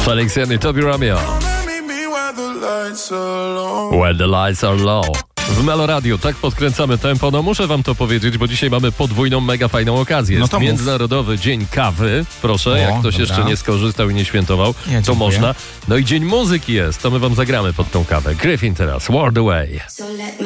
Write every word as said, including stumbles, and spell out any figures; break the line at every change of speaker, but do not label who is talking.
Felix Jan i Tobi Romeo. When the lights are low. W Melo Radio tak podkręcamy tempo. No muszę wam to powiedzieć, bo dzisiaj mamy podwójną, mega fajną okazję. Jest
no
Międzynarodowy mów. Dzień Kawy. Proszę, o, jak ktoś dobra. jeszcze nie skorzystał i nie świętował, ja to można. No i Dzień Muzyki jest. To my wam zagramy pod tą kawę. Gryfin teraz. World Away.